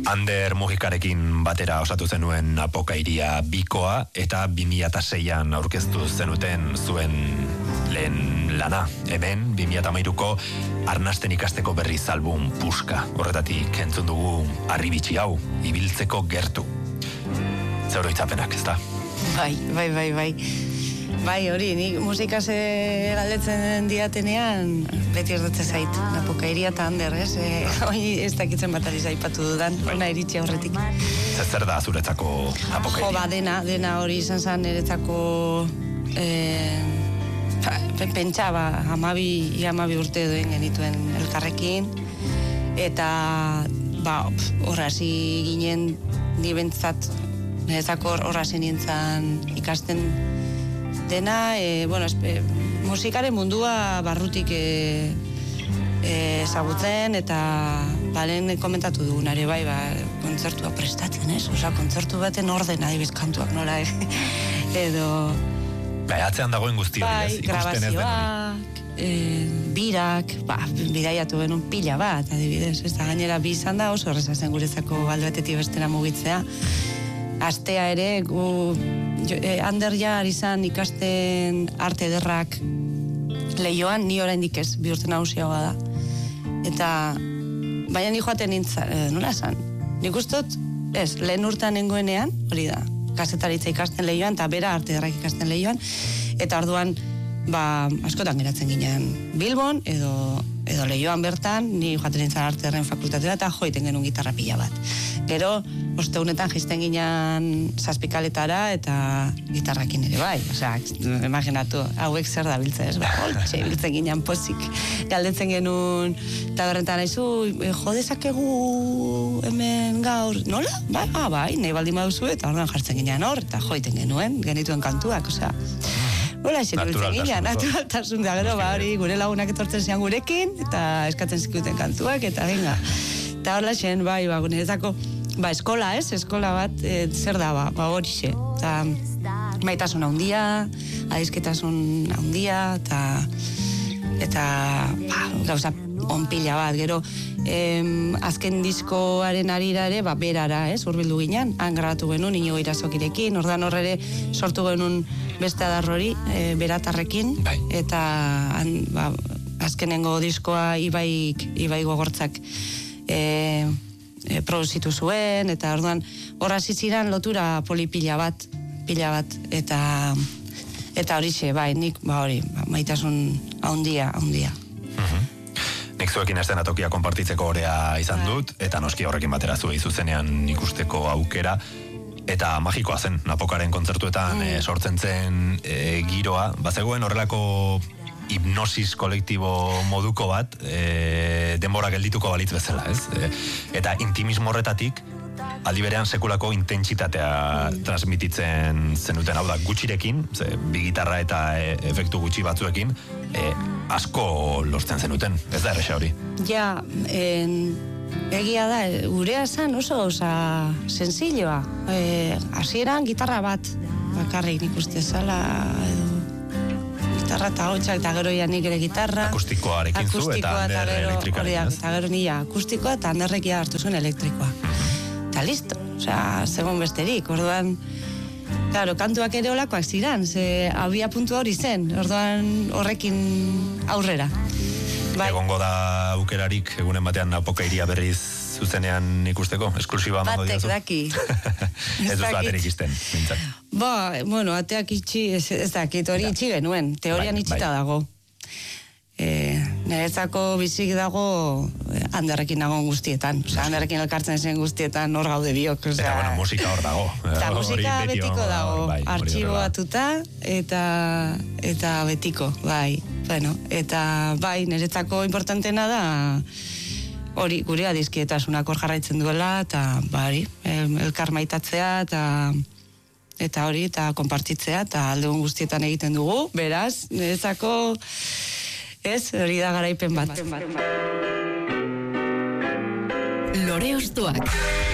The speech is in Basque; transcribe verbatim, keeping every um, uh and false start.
Ander Mujikarekin batera osatu zenuen Apokairia bikoa, eta bi mila seian aurkeztu zenuten zuen lehen lana. Hemen, bi mila hamairuko Arnasten ikasteko berriz album Puska. Horretatik entzun dugu Harribitxi hau, ibiltzeko gertu. Zeuro itzapenak, ez da? Bai, bai, bai, bai. Bai, hori, nik musikase galdetzen diatenean, beti erdatzen zait, Apokairia eta Ander, ez? E, hoi ez dakitzen bat ari zaipatu dudan, ona iritsi aurretik. Zer da zuretzako Apokairia? Jo, ba, dena, dena hori izan zen niretzako, eh, pentsa, ba, amabi, amabi urte duen genituen elkarrekin, eta, ba, horra hasi ginen, ni bentzat, niretzako horra hasi nintzen ikasten dena, e, bueno, espe, musikaren mundua barrutik e, e, ezagutzen, eta balen komentatu dugunare, bai, ba, kontzertua prestatzen, ez? Osa, kontzertu baten orden adibez kantuak nola, eh? Edo... Bai, atzean dagoen guzti hori, bai, ez? Ikusten ez den grabazioak, e, birak, ba, bidaiatu benun pila bat, adibidez, ez da, gainera bi izan da oso horrezazen guretzako alde batetik bestera mugitzea. Astea ere, gu, jo, eh, Ander ja ari zan ikasten arte ederrak Leioan, ni oraindik ez, bi urte nagusiagoa da. Eta, baina ni joaten nintzen, eh, nola esan? Nik ustot, ez, lehen urtean nengoenean, hori da, kazetaritza ikasten Leioan, eta bera arte ederrak ikasten Leioan, eta orduan, ba, askotan geratzen ginen Bilbon, edo, edo Leioan bertan, ni joaten nintzen arte ederren fakultatera, eta joiten genuen gitarra pila bat. Gero, osteunetan jisten ginen zazpikaletara eta gitarrakin ere bai. Osea, imaginatu, hauek zer da biltza ez, ba, holtxe, biltzen ginen pozik. Galdetzen genuen, eta berrentan haizu, e, jodezakegu hemen gaur, nola? Bai, ah, bai, nahi baldin baduzu, eta orduan jartzen ginen hor, eta joiten genuen, genituen kantuak, osea. Hola, xe, biltzen ginen, naturaltasun da, gero, ba, hori, gure lagunak etortzen zian gurekin, eta eskatzen zikuten kantuak, eta venga. Eta hola, xen, bai, ba, niretzako, ba, eskola, ez? Eskola bat, e, zer da, ba, ba hori xe. Eta maitasun handia, adizketasun handia, eta, eta, ba, gauza onpila bat. Gero, em, azken diskoaren arira ere, ba, berara, ez? Urbildu ginen, han grabatu genuen, Inigo Irazokirekin, ordan horre sortu genuen beste adarrori, e, beratarrekin, bai. Eta, han, ba, azkenengo diskoa Ibaik, Ibai Gogortzak, e, E, produzitu zuen, eta orduan horra ziziran lotura polipila bat, pila bat, eta eta horixe, bai, nik, ba hori, ba, maitasun haundia, haundia. Uh-huh. Nik zuekin estenatokia konpartitzeko orea izan dut, eta noski horrekin batera zuei zuzenean ikusteko aukera, eta magikoa zen, Napokaren kontzertuetan mm. e, sortzen zen e, giroa, bazegoen horrelako hipnosis kolektibo moduko bat, e, denbora geldituko balitz bezala, ez? E, eta intimismo horretatik, aldi berean sekulako intentsitatea transmititzen zenuten, hau da, gutxirekin, ze, bi gitarra eta e, efektu gutxi batzuekin, e, asko lortzen zenuten, ez da erresa hori? Ja, en, egia da, gurea zen oso oza sensiloa. E, hasieran gitarra bat, bakarrik nik uste zala, edo, gitarra eta hotxak, eta gero nik ere gitarra. Akustikoarekin zu eta Ander elektrikarekin, ez? Eta gero nia akustikoa eta Anderrekia hartu zuen elektrikoa. Eta listo, osea, segon besterik, orduan, claro, kantuak ere olakoak ziren, ze abia puntu hori zen, orduan horrekin aurrera. Bai. Egongo da aukerarik, egunen batean Apokairia berriz zuzenean ikusteko, esklusiba amango diazu. Batek daki. Ez duzu aterik izten, mintzat. Ba, bueno, ateak itxi, ez, ez dakit, hori itxi genuen, teorian bai, itxita bai. Dago. E, niretzako bizik dago Anderrekin nagoen guztietan. Osea, Anderrekin elkartzen zen guztietan hor gaude biok. Osea, eta, bueno, musika hor dago. Eta musika beti betiko hor, dago. bai, artxiboatuta eta, eta betiko, bai. Bueno, eta bai, niretzako importantena da hori, gure adizkietasunak hor jarraitzen duela, eta bari, elkar maitatzea, eta eta hori, eta konpartitzea, eta aldegun guztietan egiten dugu, beraz, niretzako, ez, hori da garaipen bat. Lore Ostoak.